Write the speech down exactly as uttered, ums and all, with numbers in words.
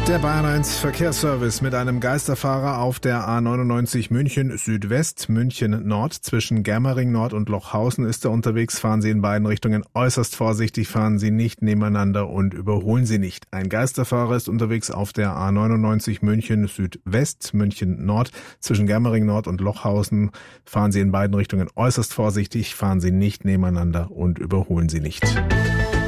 Der Bayern eins Verkehrsservice mit einem Geisterfahrer auf der A neunundneunzig München Südwest, München Nord. Zwischen Germering Nord und Lochhausen ist er unterwegs. Fahren Sie in beiden Richtungen äußerst vorsichtig, fahren Sie nicht nebeneinander und überholen Sie nicht. Ein Geisterfahrer ist unterwegs auf der A neunundneunzig München Südwest, München Nord. Zwischen Germering Nord und Lochhausen fahren Sie in beiden Richtungen äußerst vorsichtig, fahren Sie nicht nebeneinander und überholen Sie nicht.